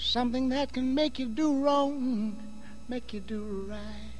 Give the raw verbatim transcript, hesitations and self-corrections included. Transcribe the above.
Something that can make you do wrong, make you do right.